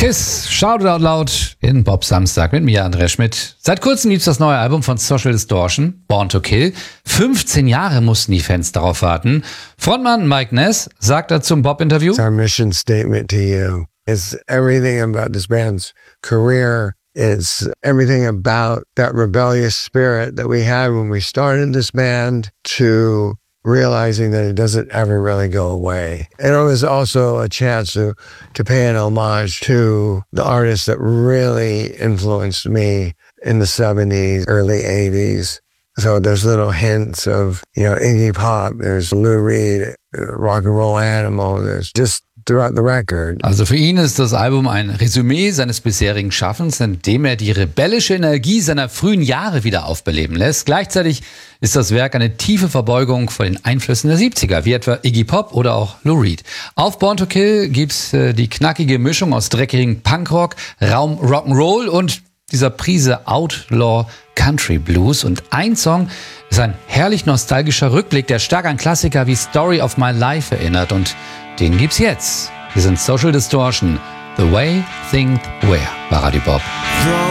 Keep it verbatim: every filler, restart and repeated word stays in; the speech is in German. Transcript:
Kiss, Shout It Out Loud in Bob Samstag mit mir, André Schmidt. Seit kurzem gibt's das neue Album von Social Distortion, Born to Kill. fünfzehn Jahre mussten die Fans darauf warten. Frontmann Mike Ness sagt dazu im Bob-Interview: Our mission statement to you is everything about this band's career. It's everything about that rebellious spirit that we had when we started this band to realizing that it doesn't ever really go away. And it was also a chance to, to pay an homage to the artists that really influenced me in the seventies, early eighties. So there's little hints of, you know, Iggy Pop, there's Lou Reed, Rock and Roll Animal, there's just throughout the record. Also für ihn ist das Album ein Resümee seines bisherigen Schaffens, in dem er die rebellische Energie seiner frühen Jahre wieder aufbeleben lässt. Gleichzeitig ist das Werk eine tiefe Verbeugung vor den Einflüssen der siebziger, wie etwa Iggy Pop oder auch Lou Reed. Auf Born to Kill gibt's äh, die knackige Mischung aus dreckigem Punkrock, Raum Rock'n'Roll und dieser Prise Outlaw Country Blues. Und ein Song ist ein herrlich nostalgischer Rückblick, der stark an Klassiker wie Story of My Life erinnert. Und den gibt's jetzt. Wir sind Social Distortion, The Way Things Were bei Radio Bob.